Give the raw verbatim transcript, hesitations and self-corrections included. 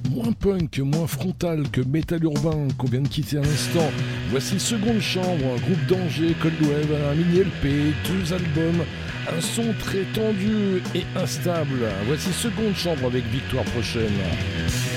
moins punk, moins frontal que Metal Urbain qu'on vient de quitter à l'instant. Voici Seconde Chambre, un groupe d'Angers, Cold Wave, un mini L P, deux albums, un son très tendu et instable. Voici Seconde Chambre avec Victoire Prochaine.